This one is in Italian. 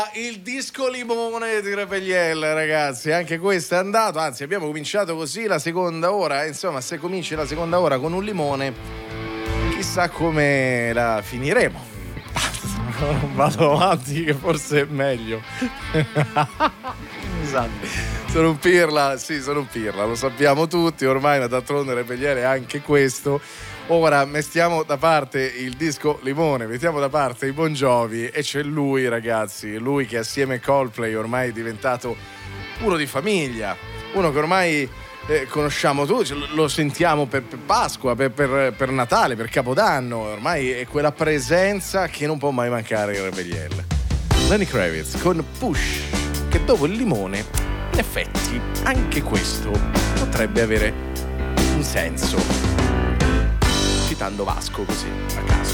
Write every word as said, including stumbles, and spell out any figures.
Il disco limone di Repegliel, ragazzi, anche questo è andato, anzi abbiamo cominciato così la seconda ora, insomma se cominci la seconda ora con un limone, chissà come la finiremo. Vado avanti che forse è meglio. Esatto. Sono un pirla, sì, sono un pirla, lo sappiamo tutti, ormai ma d'altronde Repegliel è anche questo. Ora mettiamo da parte il disco limone, mettiamo da parte i Bon Jovi e c'è lui, ragazzi, lui che assieme a Coldplay ormai è diventato uno di famiglia, uno che ormai eh, conosciamo tutti, lo sentiamo per, per Pasqua, per, per, per Natale, per Capodanno, ormai è quella presenza che non può mai mancare in Repegliel. Lenny Kravitz con Push, che dopo il limone, in effetti, anche questo potrebbe avere un senso. Citando Vasco così a caso.